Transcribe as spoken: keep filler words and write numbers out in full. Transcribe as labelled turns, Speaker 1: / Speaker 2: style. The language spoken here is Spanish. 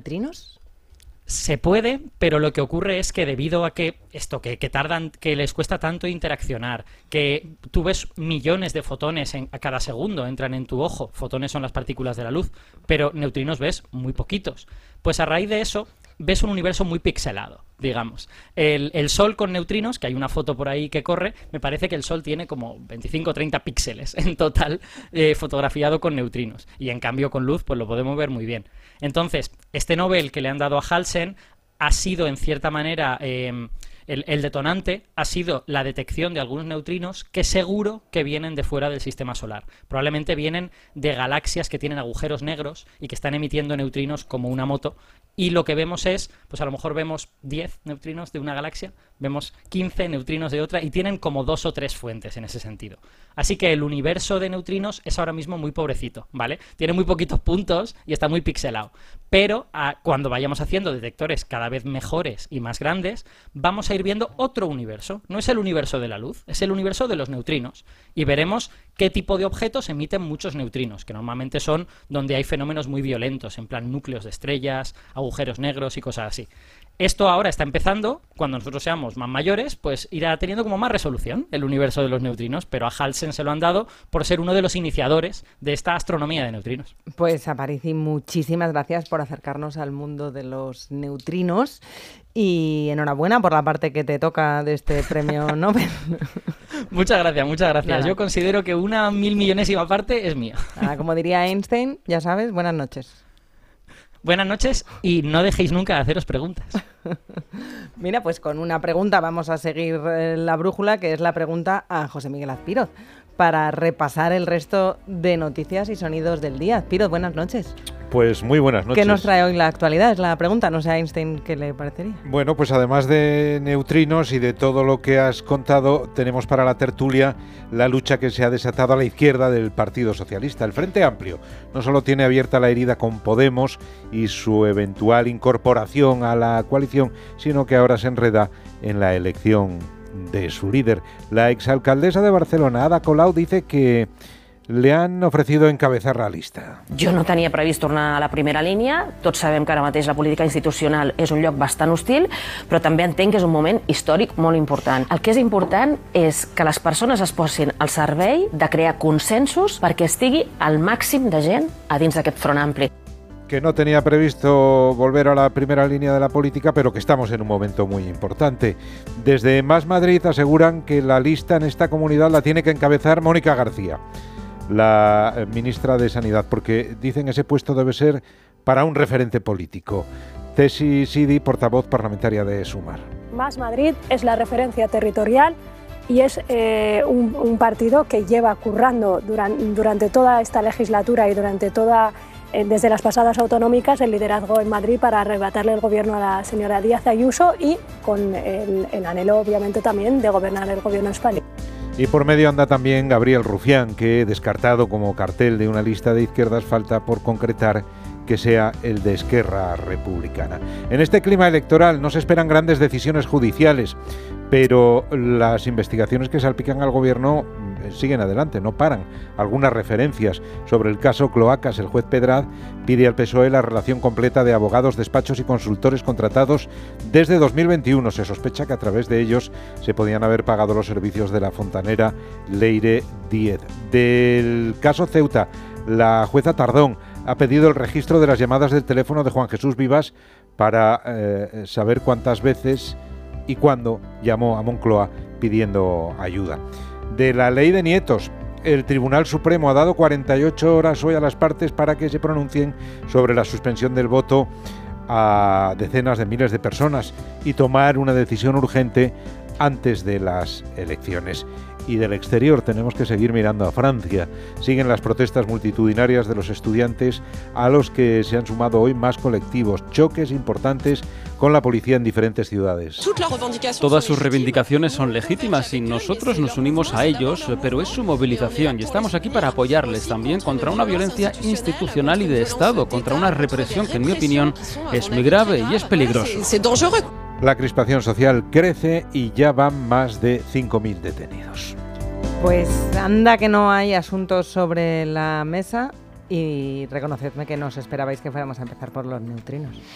Speaker 1: neutrinos?
Speaker 2: Se puede, pero lo que ocurre es que debido a que esto, que, que tardan, que les cuesta tanto interaccionar, que tú ves millones de fotones en, a cada segundo entran en tu ojo, fotones son las partículas de la luz, pero neutrinos ves muy poquitos. Pues a raíz de eso ves un universo muy pixelado, digamos. El, el Sol con neutrinos, que hay una foto por ahí que corre, me parece que el Sol tiene como veinticinco o treinta píxeles en total eh, fotografiado con neutrinos. Y en cambio con luz pues lo podemos ver muy bien. Entonces, este Nobel que le han dado a Halsen ha sido en cierta manera... Eh, El, el detonante ha sido la detección de algunos neutrinos que seguro que vienen de fuera del sistema solar. Probablemente vienen de galaxias que tienen agujeros negros y que están emitiendo neutrinos como una moto. Y lo que vemos es, pues a lo mejor vemos diez neutrinos de una galaxia, vemos quince neutrinos de otra y tienen como dos o tres fuentes en ese sentido. Así que el universo de neutrinos es ahora mismo muy pobrecito, ¿vale? Tiene muy poquitos puntos y está muy pixelado. Pero a, cuando vayamos haciendo detectores cada vez mejores y más grandes, vamos a ir viendo otro universo. No es el universo de la luz, es el universo de los neutrinos. Y veremos qué tipo de objetos emiten muchos neutrinos, que normalmente son donde hay fenómenos muy violentos, en plan núcleos de estrellas, agujeros negros y cosas así. Esto ahora está empezando, cuando nosotros seamos más mayores, pues irá teniendo como más resolución el universo de los neutrinos, pero a Halsen se lo han dado por ser uno de los iniciadores de esta astronomía de neutrinos.
Speaker 1: Pues Aparici, muchísimas gracias por acercarnos al mundo de los neutrinos y enhorabuena por la parte que te toca de este premio Nobel.
Speaker 2: Muchas gracias, muchas gracias.
Speaker 1: Nada.
Speaker 2: Yo considero que una mil millonésima parte es mía.
Speaker 1: Nada, como diría Einstein, ya sabes, buenas noches.
Speaker 2: Buenas noches y no dejéis nunca de haceros preguntas.
Speaker 1: Mira, pues con una pregunta vamos a seguir eh, la brújula, que es la pregunta a José Miguel Azpiroz, para repasar el resto de noticias y sonidos del día. Azpiroz, buenas noches.
Speaker 3: Pues muy buenas noches.
Speaker 1: ¿Qué nos trae hoy la actualidad? Es la pregunta, no sé a Einstein qué le parecería.
Speaker 3: Bueno, pues además de neutrinos y de todo lo que has contado, tenemos para la tertulia la lucha que se ha desatado a la izquierda del Partido Socialista. El Frente Amplio no solo tiene abierta la herida con Podemos y su eventual incorporación a la coalición, sino que ahora se enreda en la elección de su líder. La exalcaldesa de Barcelona, Ada Colau, dice que le han ofrecido encabezar la lista.
Speaker 4: Jo no tenia previst tornar a la primera línia. Tots sabem que ara mateix la política institucional és un lloc bastant hostil, però també entenc que és un moment històric molt important. El que és important és que les persones es posin al servei de crear consensos perquè estigui el màxim de gent a dins d'aquest front ampli.
Speaker 3: Que no tenía previsto volver a la primera línea de la política, pero que estamos en un momento muy importante. Desde Más Madrid aseguran que la lista en esta comunidad la tiene que encabezar Mónica García, la ministra de Sanidad, porque dicen ese puesto debe ser para un referente político. Tesi Sidi, portavoz parlamentaria de Sumar.
Speaker 5: Más Madrid es la referencia territorial y es eh, un, un partido que lleva currando durante, durante toda esta legislatura y durante toda, eh, desde las pasadas autonómicas, el liderazgo en Madrid para arrebatarle el gobierno a la señora Díaz Ayuso y con el, el anhelo, obviamente, también de gobernar el gobierno español.
Speaker 3: Y por medio anda también Gabriel Rufián, que, descartado como cartel de una lista de izquierdas, falta por concretar que sea el de Esquerra Republicana. En este clima electoral no se esperan grandes decisiones judiciales, pero las investigaciones que salpican al gobierno siguen adelante, no paran. Algunas referencias sobre el caso Cloacas. El juez Pedraz pide al P S O E la relación completa de abogados, despachos y consultores contratados desde dos mil veintiuno. Se sospecha que a través de ellos se podían haber pagado los servicios de la fontanera Leire Díez. Del caso Ceuta, la jueza Tardón ha pedido el registro de las llamadas del teléfono de Juan Jesús Vivas para eh, saber cuántas veces y cuándo llamó a Moncloa pidiendo ayuda. De la ley de nietos, el Tribunal Supremo ha dado cuarenta y ocho horas hoy a las partes para que se pronuncien sobre la suspensión del voto a decenas de miles de personas y tomar una decisión urgente antes de las elecciones. Y del exterior tenemos que seguir mirando a Francia. Siguen las protestas multitudinarias de los estudiantes, a los que se han sumado hoy más colectivos, choques importantes con la policía en diferentes ciudades.
Speaker 6: Todas sus reivindicaciones son legítimas y nosotros nos unimos a ellos, pero es su movilización y estamos aquí para apoyarles también contra una violencia institucional y de Estado, contra una represión que, en mi opinión, es muy grave y es peligroso.
Speaker 3: La crispación social crece y ya van más de cinco mil detenidos.
Speaker 1: Pues anda que no hay asuntos sobre la mesa y reconocedme que no os esperabais que fuéramos a empezar por los neutrinos.